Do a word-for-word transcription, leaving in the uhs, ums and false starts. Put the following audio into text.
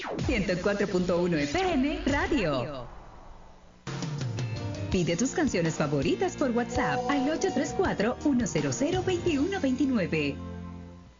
ciento cuatro punto uno F M Radio. Pide tus canciones favoritas por WhatsApp al ocho tres cuatro, uno cero cero, dos uno dos nueve.